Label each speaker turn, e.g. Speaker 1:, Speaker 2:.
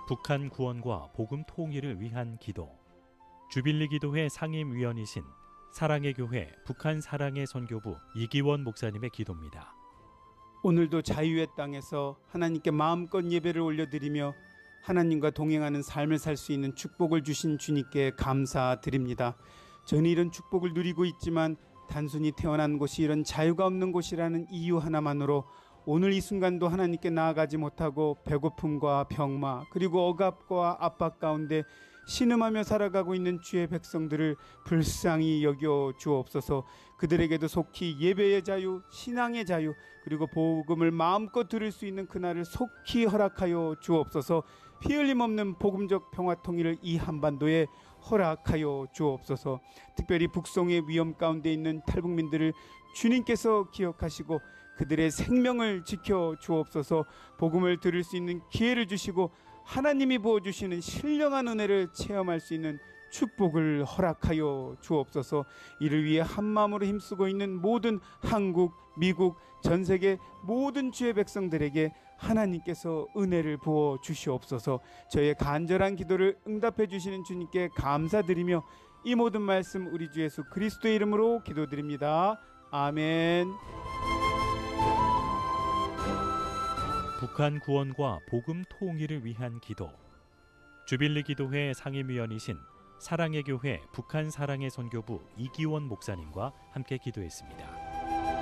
Speaker 1: 북한 구원과 복음 통일을 위한 기도. 주빌리 기도회 상임위원이신 사랑의 교회 북한 사랑의 선교부 이기원 목사님의 기도입니다.
Speaker 2: 오늘도 자유의 땅에서 하나님께 마음껏 예배를 올려드리며 하나님과 동행하는 삶을 살 수 있는 축복을 주신 주님께 감사드립니다. 저는 이런 축복을 누리고 있지만 단순히 태어난 곳이 이런 자유가 없는 곳이라는 이유 하나만으로 오늘 이 순간도 하나님께 나아가지 못하고 배고픔과 병마 그리고 억압과 압박 가운데 신음하며 살아가고 있는 주의 백성들을 불쌍히 여겨 주옵소서. 그들에게도 속히 예배의 자유, 신앙의 자유 그리고 복음을 마음껏 들을 수 있는 그날을 속히 허락하여 주옵소서. 피 흘림 없는 복음적 평화 통일을 이 한반도에 허락하여 주옵소서. 특별히 북송의 위험 가운데 있는 탈북민들을 주님께서 기억하시고 그들의 생명을 지켜 주옵소서. 복음을 들을 수 있는 기회를 주시고 하나님이 부어주시는 신령한 은혜를 체험할 수 있는 축복을 허락하여 주옵소서. 이를 위해 한마음으로 힘쓰고 있는 모든 한국, 미국, 전세계 모든 주의 백성들에게 하나님께서 은혜를 부어 주시옵소서. 저의 간절한 기도를 응답해 주시는 주님께 감사드리며 이 모든 말씀 우리 주 예수 그리스도의 이름으로 기도드립니다. 아멘.
Speaker 1: 북한 구원과 복음 통일을 위한 기도. 주빌리 기도회 상임위원이신 사랑의 교회 북한 사랑의 선교부 이기원 목사님과 함께 기도했습니다.